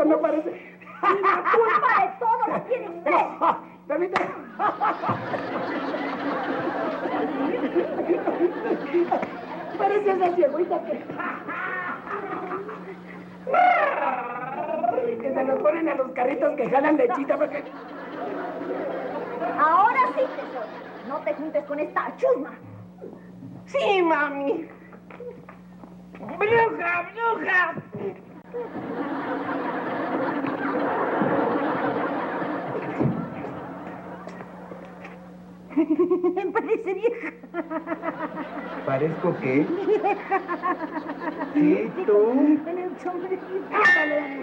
no parece. Y la culpa de todo lo tiene usted. Permítame. Parece esa cieguita que se nos ponen a los carritos que jalan lechita porque... Ahora sí, tesoro. No te juntes con esta chusma. Sí, mami. ¡Bruja, bruja! Parece vieja. ¿Parezco qué? Vieja. Sí, tú. En el sombrero. ¡Ándale!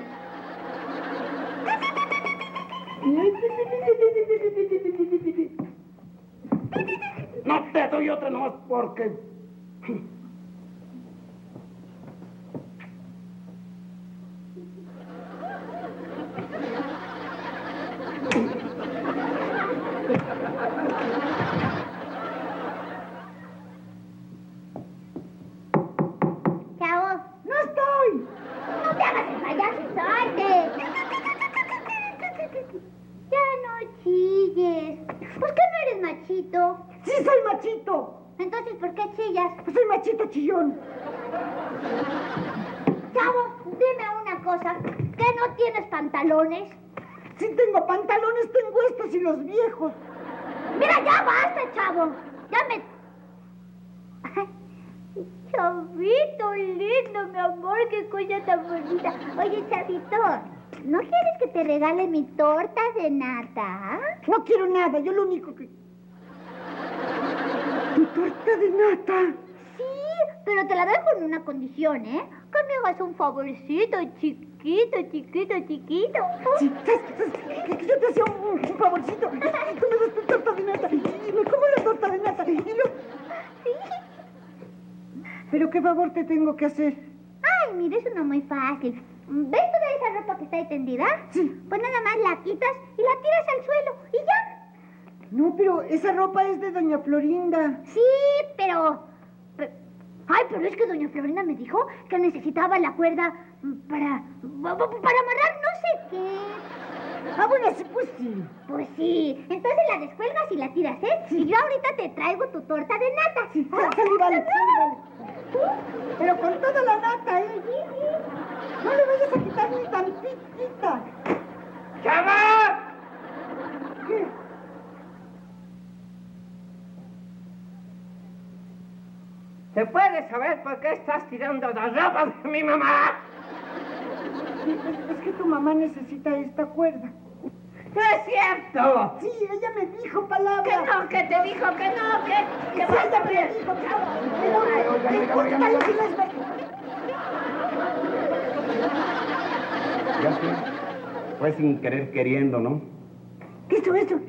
No te doy otra nomás porque... Chavo, ¡No estoy! no te hagas el payaso, salte. Ya no chilles. ¿Por qué no eres machito? ¡Sí soy machito! Entonces, ¿por qué chillas? Pues soy machito chillón. Chavo, dime una cosa. ¿Que no tienes pantalones? Sí tengo pantalones, tengo estos y los viejos. Mira, ya basta, chavo. Ya me... Ay, Chavito lindo, mi amor, qué cosa tan bonita. Oye, Chavito, ¿no quieres que te regale mi torta de nata? No quiero nada, yo lo único que... ¡Tu torta de nata! Sí, pero te la doy con una condición, ¿eh? Que me hagas un favorcito chiquito, chiquito, chiquito. Sí, que yo te hacía un favorcito. Y tú me das tu torta de nata. Y me como la torta de nata. Y yo... Sí. ¿Pero qué favor te tengo que hacer? Ay, mira, es uno muy fácil. ¿Ves toda esa ropa que está ahí tendida? Sí. Pues nada más la quitas y la tiras al suelo y ya. No, pero esa ropa es de doña Florinda. Sí, pero... Ay, pero es que doña Florinda me dijo que necesitaba la cuerda para amarrar no sé qué. Ah, bueno, sí, pues sí. Pues sí, entonces la descuelgas y la tiras, ¿eh? Sí. Y yo ahorita te traigo tu torta de nata. Sí, sale, vale. Pero con toda la nata, ¿eh? No le vayas a quitar ni tantitita. ¡Chava! ¿Qué? ¿Se puede saber por qué estás tirando la ropa de mi mamá? Es que tu mamá necesita esta cuerda. ¡No es cierto! Sí, ella me dijo palabra. Que no, que te dijo que no, que Sí, ella me dijo, Ya sé. Fue sin querer queriendo, ¿no? Eso, Eso,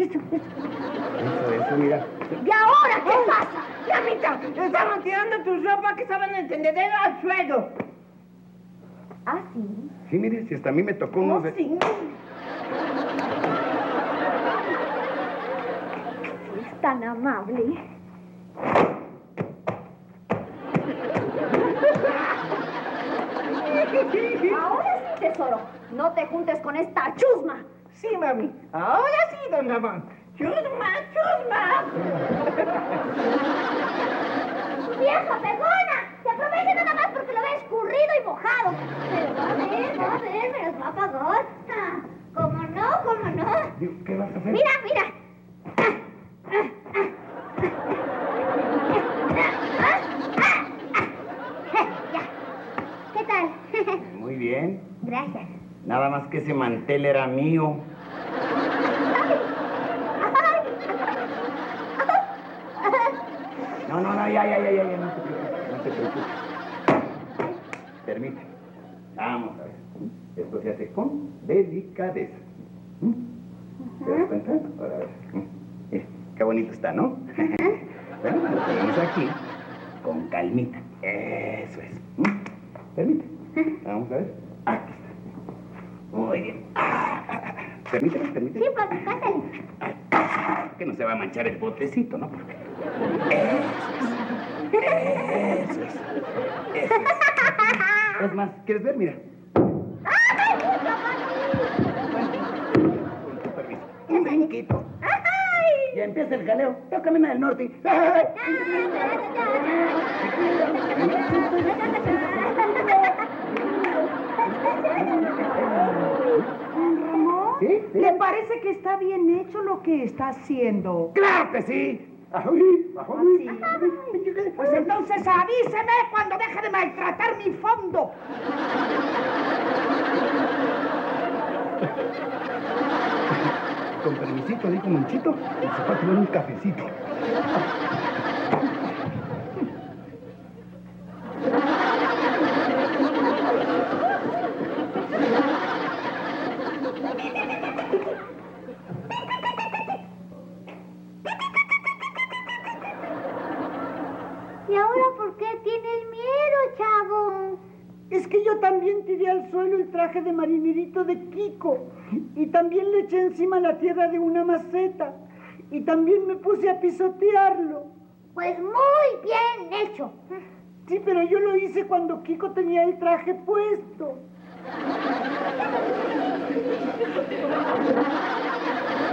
mira. ¿Y ahora qué pasa? ¡Llamita! ¡Estaban tirando tu ropa que estaban en el tendedero al suelo! ¿Ah, sí? Sí, mire, si hasta a mí me tocó uno de... Sí. Es tan amable. Ahora sí, tesoro. No te juntes con esta chusma. Sí, mami. Ahora sí, don Ramón. ¡Chusma, chusma! ¡Vieja pegona! ¡Se aprovecha nada más porque lo ve escurrido y mojado! Pero va a ver, me los va a pagar. Ah, ¿cómo no? ¿Cómo no? ¿Qué vas a hacer? Mira, mira. Ya. ¿Qué tal? Muy bien. Gracias. Nada más que ese mantel era mío. No, ya, no te preocupes. Permíteme. Vamos a ver. Esto se hace con delicadeza. ¿Te das cuenta? Ahora, a ver. Qué bonito está, ¿no? Bueno, lo ponemos aquí con calmita. Eso es. Permíteme. Vamos a ver. Aquí está. Muy bien. Permíteme. Sí, pues, pásale. Que no se va a manchar el botecito, ¿no? Porque... Eso es. Es más, ¿quieres ver? Mira. ¡Ay, Leo, yo camino del norte. Ramón, ¿Sí? ¿Sí? ¿le parece que está bien hecho lo que está haciendo? ¡Claro que sí! ¡Ajuy! ¡Ajuy! Pues entonces avíseme cuando deje de maltratar mi fondo. Con permisito, dijo Monchito, y se fue a tomar un cafecito. ¿Y ahora por qué tienes miedo, chavo? Es que yo también tiré al suelo el traje de marinerito de Kiko. Y también le eché encima la tierra de una maceta. Y también me puse a pisotearlo. Pues muy bien hecho. Sí, pero yo lo hice cuando Kiko tenía el traje puesto.